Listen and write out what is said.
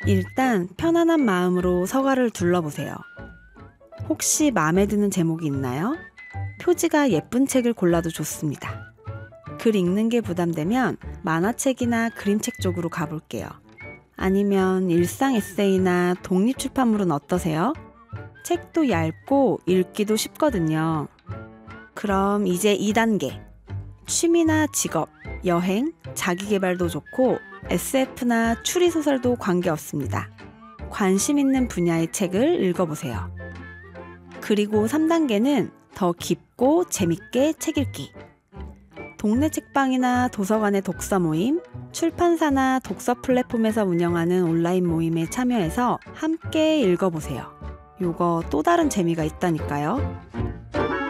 일단 편안한 마음으로 서가를 둘러보세요. 혹시 마음에 드는 제목이 있나요? 표지가 예쁜 책을 골라도 좋습니다. 글 읽는 게 부담되면 만화책이나 그림책 쪽으로 가볼게요. 아니면 일상 에세이나 독립출판물은 어떠세요? 책도 얇고 읽기도 쉽거든요. 그럼 이제 2단계. 취미나 직업, 여행, 자기계발도 좋고 SF나 추리소설도 관계없습니다. 관심 있는 분야의 책을 읽어보세요. 그리고 3단계는 더 깊고 재밌게 책 읽기. 동네 책방이나 도서관의 독서 모임, 출판사나 독서 플랫폼에서 운영하는 온라인 모임에 참여해서 함께 읽어보세요. 요거 또 다른 재미가 있다니까요.